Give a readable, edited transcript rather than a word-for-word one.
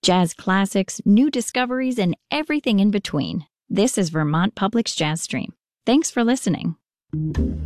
Jazz classics, new discoveries, and everything in between. This is Vermont Public's Jazz Stream. Thanks for listening.